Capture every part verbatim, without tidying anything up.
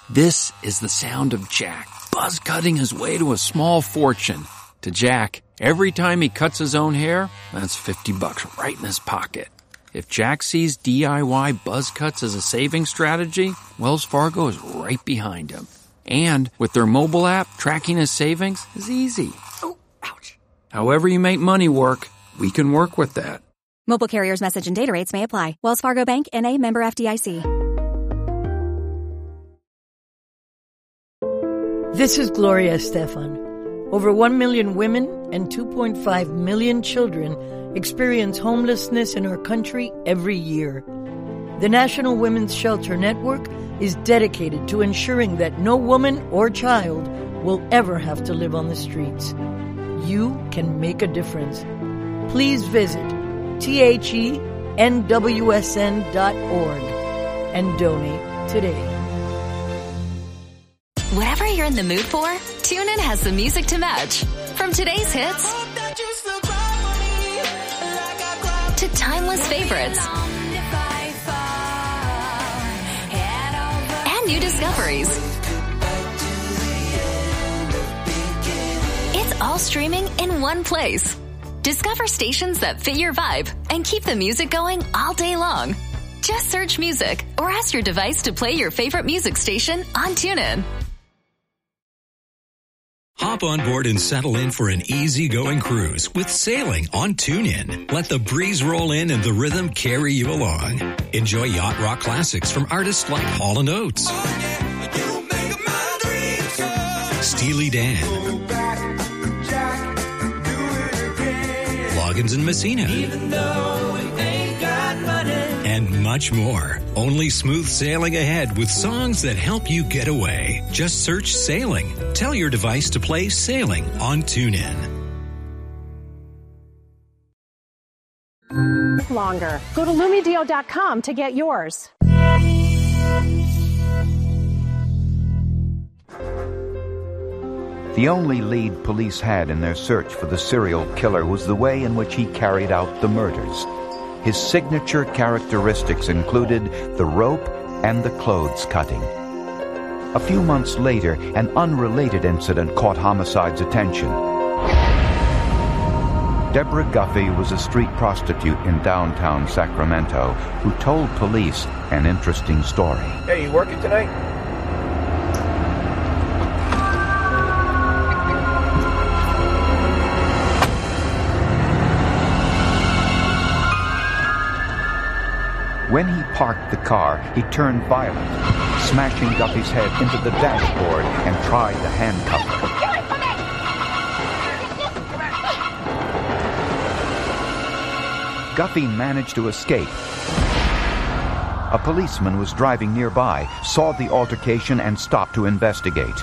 This is the sound of Jack, buzz cutting his way to a small fortune. To Jack, every time he cuts his own hair, that's fifty bucks right in his pocket. If Jack sees D I Y buzz cuts as a saving strategy, Wells Fargo is right behind him. And with their mobile app, tracking his savings is easy. Oh, ouch. However you make money work, we can work with that. Mobile carriers' message and data rates may apply. Wells Fargo Bank, N A, member F D I C. This is Gloria Estefan. Over one million women and two point five million children experience homelessness in our country every year. The National Women's Shelter Network is dedicated to ensuring that no woman or child will ever have to live on the streets. You can make a difference. Please visit T H E N W S N dot org and donate today. Whatever you're in the mood for, TuneIn has the music to match. From today's hits to timeless favorites and new discoveries. It's all streaming in one place. Discover stations that fit your vibe and keep the music going all day long. Just search music or ask your device to play your favorite music station on TuneIn. Hop on board and settle in for an easy-going cruise with sailing on TuneIn. Let the breeze roll in and the rhythm carry you along. Enjoy yacht rock classics from artists like Hall and Oates, Steely Dan, Loggins and Messina, and much more. Only smooth sailing ahead with songs that help you get away. Just search Sailing. Tell your device to play Sailing on TuneIn. Longer. Go to Lumidio dot com to get yours. The only lead police had in their search for the serial killer was the way in which he carried out the murders. His signature characteristics included the rope and the clothes cutting. A few months later, an unrelated incident caught Homicide's attention. Deborah Guffey was a street prostitute in downtown Sacramento who told police an interesting story. Hey, you working tonight? When he parked the car, he turned violent, smashing Guffey's head into the dashboard and tried to handcuff her. Guffey managed to escape. A policeman was driving nearby, saw the altercation, and stopped to investigate.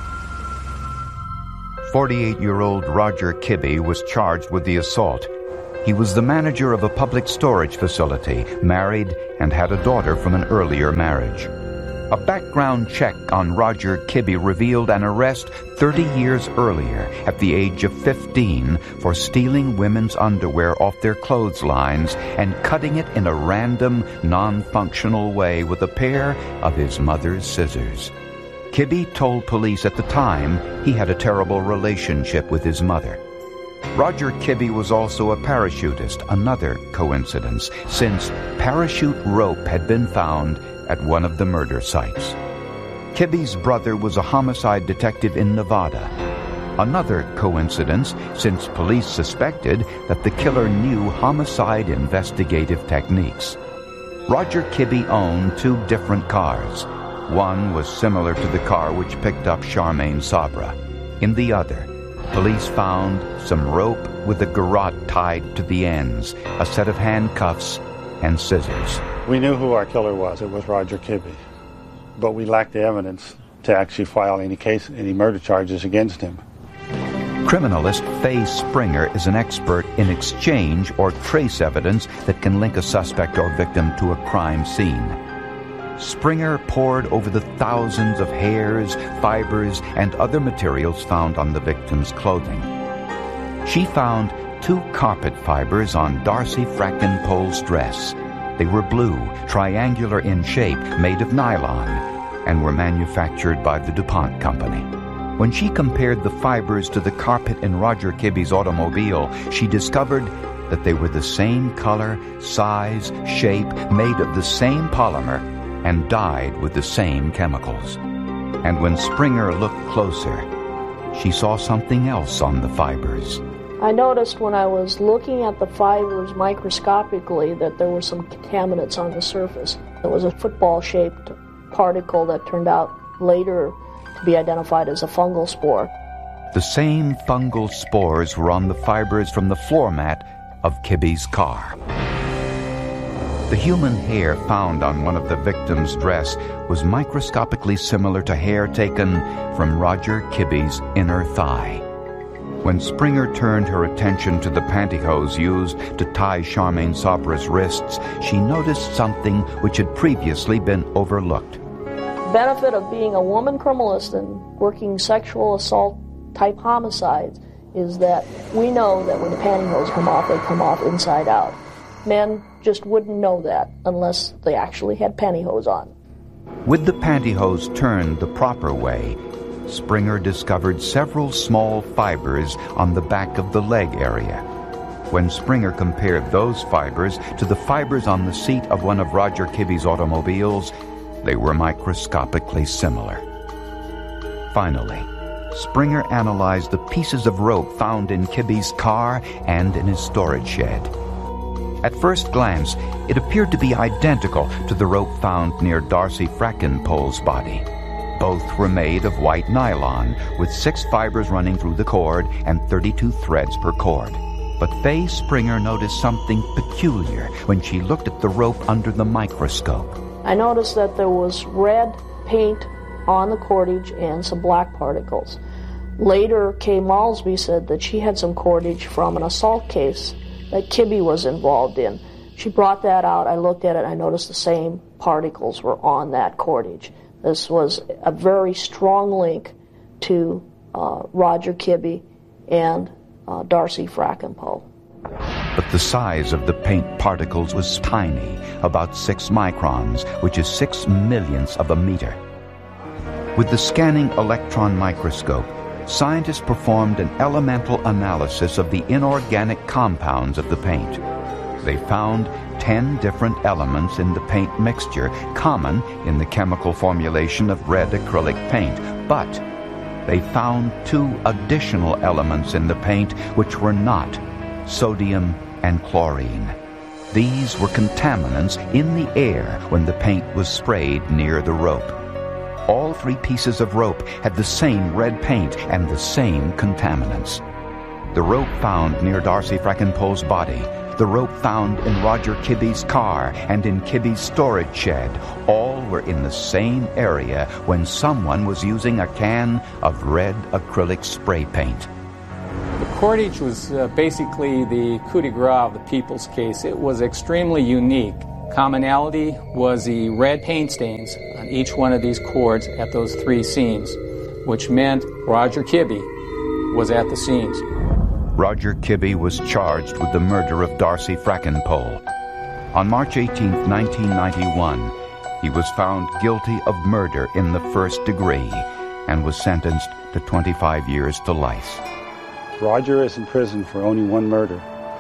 forty-eight-year-old Roger Kibbe was charged with the assault. He was the manager of a public storage facility, married, and had a daughter from an earlier marriage. A background check on Roger Kibbe revealed an arrest thirty years earlier, at the age of fifteen, for stealing women's underwear off their clotheslines and cutting it in a random, non-functional way with a pair of his mother's scissors. Kibbe told police at the time he had a terrible relationship with his mother. Roger Kibbe was also a parachutist, another coincidence, since parachute rope had been found at one of the murder sites. Kibbe's brother was a homicide detective in Nevada. Another coincidence, since police suspected that the killer knew homicide investigative techniques. Roger Kibbe owned two different cars. One was similar to the car which picked up Charmaine Sabra. In the other, police found some rope with a garrote tied to the ends, a set of handcuffs, and scissors. We knew who our killer was. It was Roger Kibbe. But we lacked the evidence to actually file any case, any murder charges against him. Criminalist Faye Springer is an expert in exchange or trace evidence that can link a suspect or victim to a crime scene. Springer pored over the thousands of hairs, fibers, and other materials found on the victim's clothing. She found two carpet fibers on Darcy Frackenpole's dress. They were blue, triangular in shape, made of nylon. and were manufactured by the DuPont Company. When she compared the fibers to the carpet in Roger Kibbe's automobile, she discovered that they were the same color, size, shape, made of the same polymer, and dyed with the same chemicals. And when Springer looked closer, she saw something else on the fibers. I noticed when I was looking at the fibers microscopically that there were some contaminants on the surface. It was a football-shaped particle that turned out later to be identified as a fungal spore. The same fungal spores were on the fibers from the floor mat of Kibbe's car. The human hair found on one of the victim's dress was microscopically similar to hair taken from Roger Kibbe's inner thigh. When Springer turned her attention to the pantyhose used to tie Charmaine Sabra's wrists, she noticed something which had previously been overlooked. The benefit of being a woman criminalist and working sexual assault type homicides is that we know that when the pantyhose come off, they come off inside out. Men just wouldn't know that unless they actually had pantyhose on. With the pantyhose turned the proper way, Springer discovered several small fibers on the back of the leg area. When Springer compared those fibers to the fibers on the seat of one of Roger Kibbe's automobiles, they were microscopically similar. Finally, Springer analyzed the pieces of rope found in Kibbe's car and in his storage shed. At first glance, it appeared to be identical to the rope found near Darcy Frackenpole's body. Both were made of white nylon, with six fibers running through the cord and thirty-two threads per cord. But Faye Springer noticed something peculiar when she looked at the rope under the microscope. I noticed that there was red paint on the cordage and some black particles. Later, Kay Malsby said that she had some cordage from an assault case that Kibbe was involved in. She brought that out, I looked at it, I noticed the same particles were on that cordage. This was a very strong link to uh, Roger Kibbe and uh, Darcy Frackenpole. But the size of the paint particles was tiny, about six microns, which is six millionths of a meter. With the scanning electron microscope, scientists performed an elemental analysis of the inorganic compounds of the paint. They found ten different elements in the paint mixture, common in the chemical formulation of red acrylic paint, but they found two additional elements in the paint which were not: sodium and chlorine. These were contaminants in the air when the paint was sprayed near the rope. All three pieces of rope had the same red paint and the same contaminants. The rope found near Darcy Frackenpole's body, the rope found in Roger Kibbe's car, and in Kibbe's storage shed, all were in the same area when someone was using a can of red acrylic spray paint. The cordage was uh, basically the coup de grace of the People's case. It was extremely unique. Commonality was the red paint stains on each one of these cords at those three scenes, which meant Roger Kibbe was at the scenes. Roger Kibbe was charged with the murder of Darcy Frackenpole. On March eighteenth, nineteen ninety-one, he was found guilty of murder in the first degree and was sentenced to twenty-five years to life. Roger is in prison for only one murder.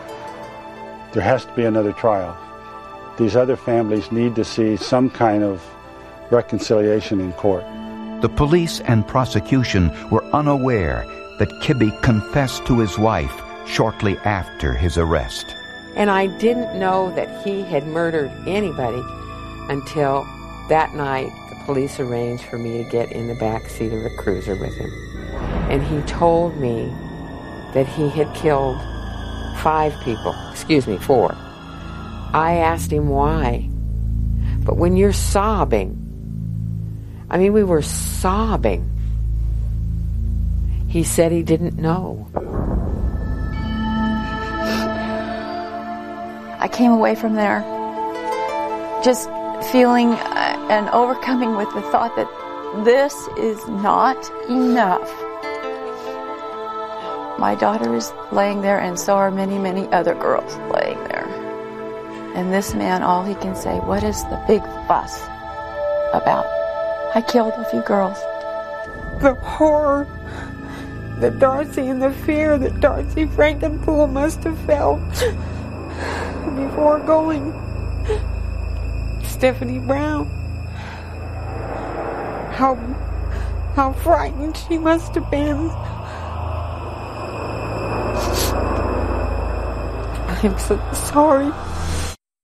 There has to be another trial. These other families need to see some kind of reconciliation in court. The police and prosecution were unaware that Kibbe confessed to his wife shortly after his arrest. And I didn't know that he had murdered anybody until that night the police arranged for me to get in the back seat of a cruiser with him. And he told me that he had killed five people, excuse me, four. I asked him why. But when you're sobbing, I mean, we were sobbing. He said he didn't know. I came away from there just feeling uh, and overcoming with the thought that this is not enough. My daughter is laying there, and so are many, many other girls laying there. And this man, all he can say, what is the big fuss about? I killed a few girls. The horror that Darcy and the fear that Darcy Frankenpool must have felt before going. Stephanie Brown. How, how frightened she must have been. I'm so sorry.